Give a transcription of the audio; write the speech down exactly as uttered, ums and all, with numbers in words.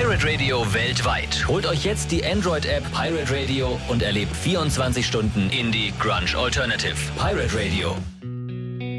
Pirate Radio weltweit. Holt euch jetzt die Android-App Pirate Radio und erlebt vierundzwanzig Stunden Indie Grunge Alternative. Pirate Radio.